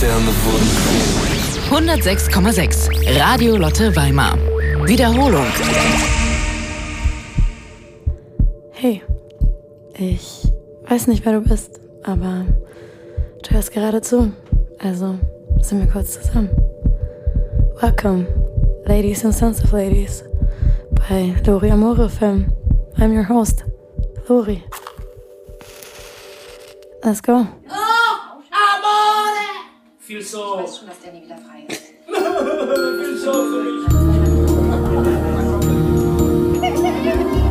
Sterne wurden 106,6 Radio Lotte Weimar. Wiederholung. Hey, ich weiß nicht, wer du bist, aber du hörst gerade zu. Also sind wir kurz zusammen. Welcome, Ladies and Sons of Ladies, bei Lori Amore Film. I'm your host, Lori. Let's go. Oh, Amore! Viel so. Ich weiß schon, dass der nie wieder frei ist. Viel so für mich.